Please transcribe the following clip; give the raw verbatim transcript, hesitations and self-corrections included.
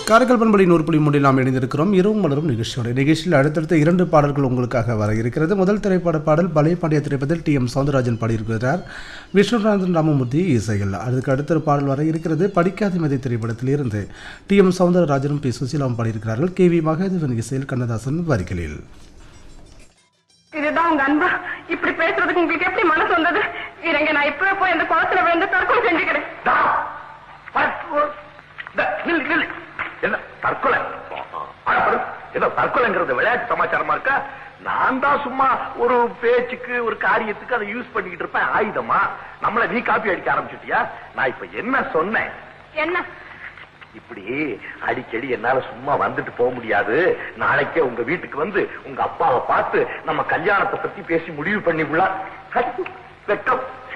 காரைக்கால் பண்பலை நூறு புள்ளி மூன்றில் நாம் இணைந்திருக்கிறோம். இரவும் மலரும் நிகழ்ச்சியோட நிகழ்ச்சியில் அடுத்தடுத்த இரண்டு பாடல்கள் உங்களுக்காக வர இருக்கிறது. முதல் திரைப்பட பாடல் பழைய பாண்டிய திரைப்படத்தில் டி எம் சௌந்தரராஜன் பாடியிருக்கிறார், விஷ்ணுநாதன் ராமமூர்த்தி இசையில். அதுக்கு அடுத்த பாடல் வர இருக்கிறது படிக்காத மதி திரைப்படத்தில் இருந்து D M சௌந்தரராஜனும் B சுசீலாவும் பாடியிருக்கிறார்கள். K V Mahadevan இசையில், கண்ணதாசன் வரிகளில். இதுதான் உங்க அன்பா? இப்படி பேசுறதுக்கு உங்களுக்கு எப்படி மனசு வந்தது? இருங்க, நான் இப்பவே போய் அந்த குளத்துல விழுந்து தற்கொலை செஞ்சுக்கிறேன். என்ன தற்கொலை? ஏதோ தற்கொலைங்கிறது விளையாட்டு சமாச்சாரமா இருக்கா? நான் தான் சும்மா ஒரு பேச்சுக்கு ஒரு காரியத்துக்கு அதை யூஸ் பண்ணிக்கிட்டு இருப்பேன் ஆயுதமா. நம்மள நீ காப்பி அடிக்க ஆரம்பிச்சுட்டியா? நான் இப்ப என்ன சொன்னேன்? என்ன? இப்படி அடிக்கடி என்னால சும்மா வந்துட்டு போக முடியாது. நாளைக்கே உங்க வீட்டுக்கு வந்து உங்க அப்பாவை பார்த்து நம்ம கல்யாணத்தை பத்தி பேசி முடிவு பண்ணிவிடலாம். வெக்கம்